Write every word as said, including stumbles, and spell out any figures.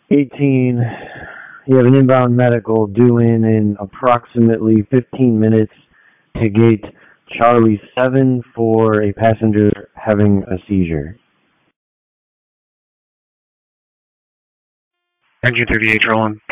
eighteen, you have an inbound medical due in in approximately fifteen minutes to gate Charlie seven for a passenger having a seizure. Engine thirty-eight, rolling.